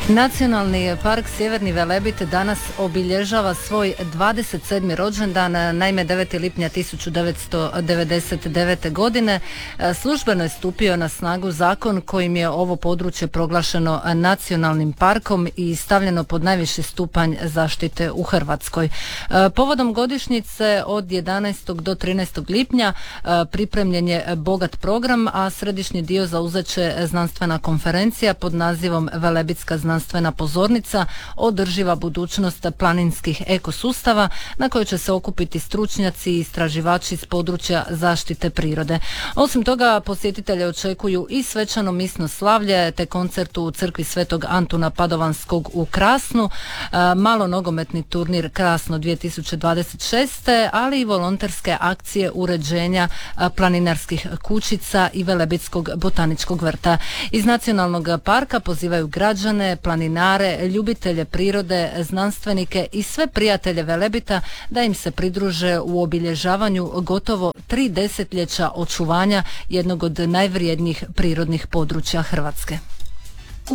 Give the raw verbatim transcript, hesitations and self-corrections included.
Nacionalni park Sjeverni Velebit danas obilježava svoj dvadeset sedmi rođendan. Naime, devetog lipnja tisuću devetsto devedeset devete. godine službeno je stupio na snagu zakon kojim je ovo područje proglašeno nacionalnim parkom i stavljeno pod najviši stupanj zaštite u Hrvatskoj. Povodom godišnjice od jedanaestog do trinaestog lipnja pripremljen je bogat program, a središnji dio zauzet će znanstvena konferencija pod nazivom Velebitska znanstvena znanstvena pozornica, održiva budućnost planinskih ekosustava, na kojoj će se okupiti stručnjaci i istraživači iz područja zaštite prirode. Osim toga, posjetitelje očekuju i svečano misno slavlje, te koncert u crkvi Svetog Antuna Padovanskog u Krasnu, malo nogometni turnir Krasno dvije tisuće dvadeset šeste. ali i volonterske akcije uređenja planinarskih kućica i Velebitskog botaničkog vrta. Iz nacionalnog parka pozivaju građane, planinare, ljubitelje prirode, znanstvenike i sve prijatelje Velebita da im se pridruže u obilježavanju gotovo tri desetljeća očuvanja jednog od najvrijednijih prirodnih područja Hrvatske.